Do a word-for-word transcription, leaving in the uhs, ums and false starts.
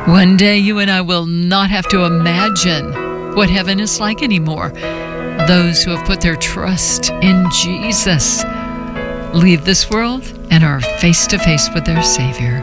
One day you and I will not have to imagine what heaven is like anymore. Those who have put their trust in Jesus leave this world and are face to face with their Savior.